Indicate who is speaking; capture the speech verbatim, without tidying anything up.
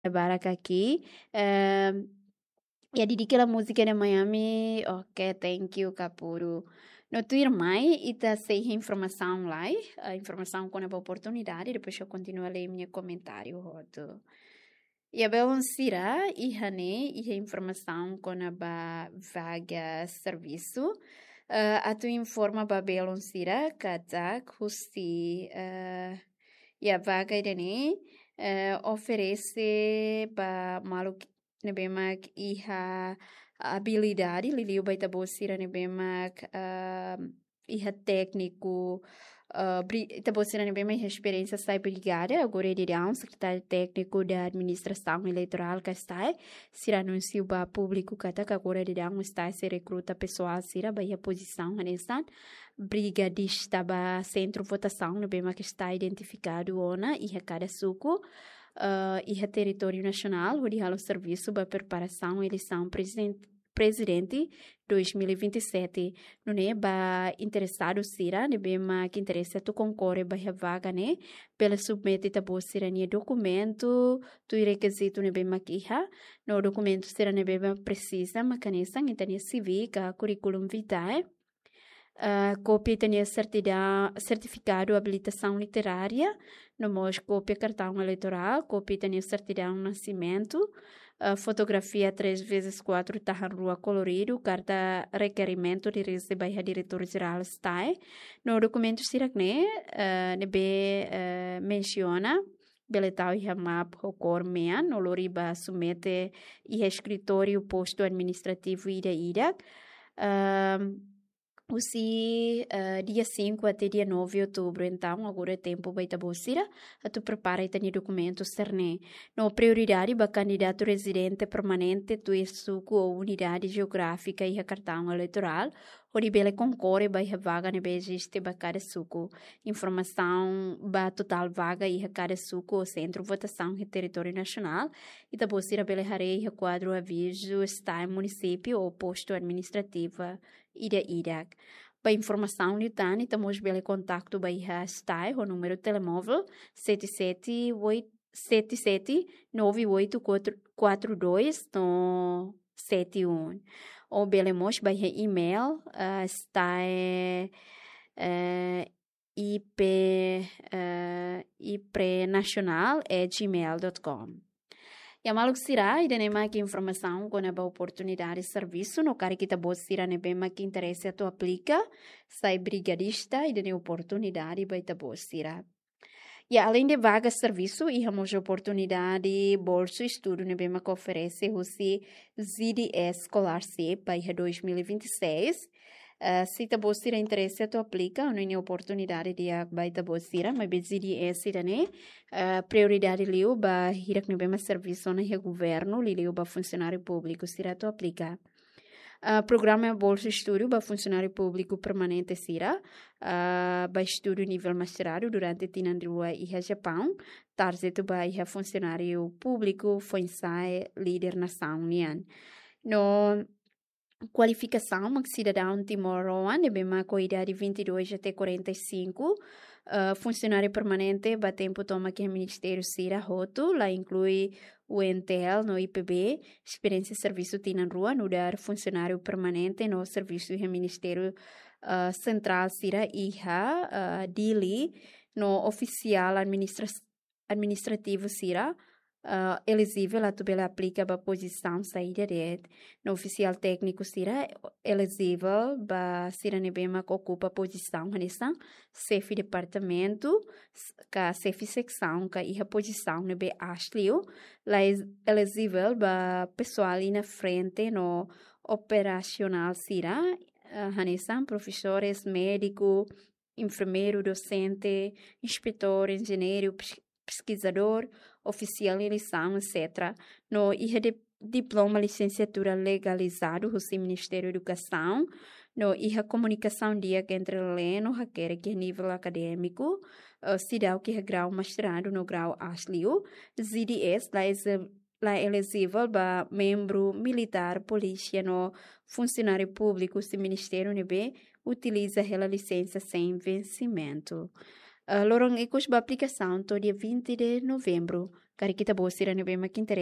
Speaker 1: Baraka aqui. Uh, e a dedica a música de Miami. Ok, thank you, Capuru. No Twitter mai, ita sei a informação lá, a informação com a oportunidade, depois eu continuo a ler meu comentário. Roto. E a Beyoncé, e Hane, e a informação com a vaga serviço. Uh, a tu informa a Beyoncé, Kata, Kusti, uh, e a vaga Irene, uh, oferece para maluco, nebemak, e a habilidade, Liliu Baita Bossira, nebemak, uh, e a técnico, Uh, Ita Bossira nem bem mais experiência sai brigada, agora ele é um secretário técnico da administração eleitoral que está, se anúncio para público que está, agora ele é um está se recruta pessoal, se a a posição, nessa brigadista para centro votação, não bem mais que está identificado, ona, e a cada suco, uh, e a território nacional, onde há o serviço para preparação, eleição presidente presidente dois mil e vinte e sete, não é? Ba interessado sira, né? Bem, mas que interessa tu concorre ba a vaga, né? Pela submete ta bo sira né documento, tu requisito né bem maquiha, no documento sira né bem precisa, mas canessa, então né C V, ka currículum vitae. Uh, cópia tem certificado de habilitação literária, no mos cópia cartão eleitoral, cópia tem certidão de nascimento, uh, fotografia três vezes quatro tarra rua colorido, carta requerimento de receber a diretor-geral está, no documento siracne, uh, nebe uh, menciona beletau e map hokor mea, no loriba submete e escritório posto administrativo ida ida, uh, o si, uh, dia cinco até dia nove de outubro, então, agora é tempo para Itabocira, a tu prepara e tem documento cerne. No prioridade para candidato residente permanente do suco ou unidade geográfica e a cartão eleitoral, onde ele concorre para a vaga nebe existe para cada suco. Informação para total vaga e a cada suco ou centro votação e território nacional. Itabocira bele harei a quadro aviso está em município ou posto administrativo ida ida. Para informação de Tani, estamos bem contato para está o número de telemóvel sete sete nove oito quatro dois no sete um. Ou belemos para e-mail uh, está uh, ip uh, iprenacional é gmail ponto com. E a maluk sira, e de nema que informação com a oportunidade de serviço, no cara que tá boa sira, ne bem que interesse a tu aplica, sai brigadista e de oportunidade para tá boa sira. E além de vaga de serviço, e temos oportunidade bolsa estudo, ne bem que oferece o Z D S escolar C para dois mil e vinte e seis. Uh, se tá boa sira interesse, tu aplica, não tem oportunidade de baita boa sira, mas bem Z D S né? Uh, prioridade liu ba hirak no bem serviço no governo, liu ba funcionário público, sira tu aplica. Uh, programa Bolsa Estudo para funcionário público permanente sira, uh, ba estudo nível mestrado durante tinandrua e a Japão, tarde ba e funcionário público foi líder nação nian. No qualificação, mas cidadão timor-roan, bem com idade de vinte e dois até quarenta e cinco, uh, funcionário permanente, ba tempo toma que o Ministério Sira Roto, lá inclui o Entel no I P B, experiência de serviço tina rua, no dar funcionário permanente no serviço do Ministério uh, Central Sira Iha, uh, Dili, no oficial administra administrativo Sira, Uh, elegível a tubela aplica para posição saída de no oficial técnico será elegível para ser nebema que ocupa posição nessa chefe departamento que chefe secção que a posição nebe ashlio lá elegível para pessoal ali na frente no operacional será uh, nessa professores médico enfermeiro docente inspetor engenheiro pesquisador, oficial de eleição, etcétera. No I H diploma licenciatura legalizado do Ministério da Educação, no I H comunicação dia que entre leno, requer que nível acadêmico, uh, se dá o que é grau mestrado no grau Ashley, Z D S, lá é lá é elegível para membro militar, polícia, no funcionário público do Ministério N B, utiliza a licença sem vencimento. Uh, Lorong ikos ba aplicação to dia vinte de novembro. Kari kita boa sira ne bem que